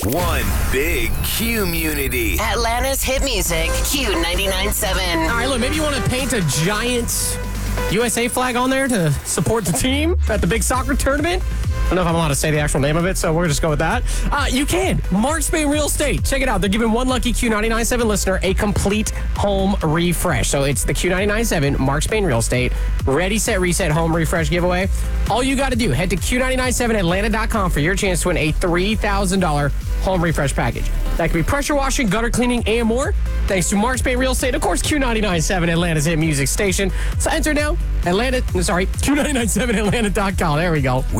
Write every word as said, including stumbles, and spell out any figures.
One big community. Atlanta's hit music, Q ninety-nine point seven. All right, look, maybe you want to paint a giant U S A flag on there to support the team at the big soccer tournament. I don't know if I'm allowed to say the actual name of it, so we're just go with that. Uh, you can. Mark Spain Real Estate. Check it out. They're giving one lucky Q ninety-nine point seven listener a complete home refresh. So it's the Q ninety-nine point seven Mark Spain Real Estate Ready, Set, Reset home refresh giveaway. All you got to do, head to Q nine nine seven Atlanta dot com for your chance to win a three thousand dollars home refresh package. That could be pressure washing, gutter cleaning, and more. Thanks to Mark Spain Real Estate, of course, Q ninety-nine point seven Atlanta's hit music station. So enter now. Atlanta, sorry, Q nine nine seven Atlanta dot com. There we go.